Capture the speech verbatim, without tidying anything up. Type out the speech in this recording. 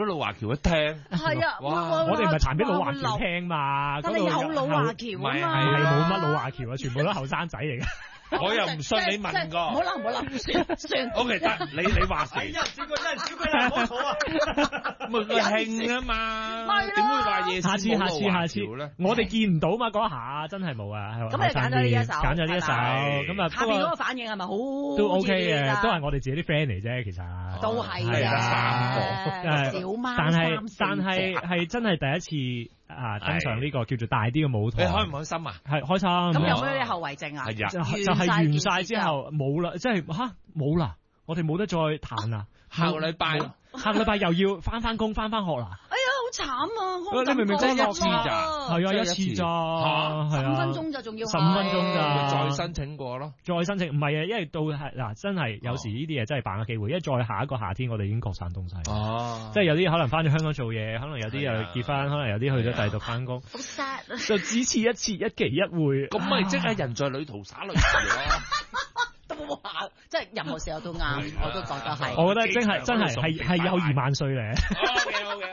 老華僑一聽。 係啊， 哇！我哋唔係彈俾老華僑聽嘛， 但係有老華僑啊嘛， 係冇乜老華僑啊，全部都後生仔嚟嘅。 我又唔信你問過。 唔好諗，唔好諗，算算。 O K 得，你你話事。 哎呀，小鬼真係小鬼啦，唔好嘈啊！ 咪佢興啊嘛，點會話夜下次下次下次咧？ 我哋見唔到嘛，嗰下真係冇啊。 咁你揀咗呢一首， 揀咗呢一首，咁啊下邊嗰個反應係咪好都 OK 嘅？都係我哋自己啲 friend 嚟啫，其實都係嘅。小貓但係但係係真係第一次啊登上呢個叫做大啲嘅舞台。 你開唔開心啊？ 係開心。 咁有冇啲後遺症啊？ 係啊， 就係完曬之後冇啦，即係吓冇啦，我哋冇得再彈啦。 下個禮拜， 下個禮拜又要翻翻工翻翻學啦。 哎呀，好慘啊！ 你明明真係一次咋？ 係啊，一次咋？係啊， 十五分鐘就仲要十五分鐘咋？ 再申請過咯， 再申請唔係啊，因為到係嗱，真係有時呢啲嘢真係把握機會，因為再下一個夏天我哋已經各散東西。 哦， 即係有啲可能翻咗香港做嘢，可能有啲又結婚，可能有啲去咗第二度翻工。 好 sad 啊！ 就只此一次，一期一會。 咁咪即係人在旅途灑淚咯。 都話，即係任何時候都啱，我都覺得係。 我覺得真係真係係係友誼萬歲咧。 好嘅，好嘅。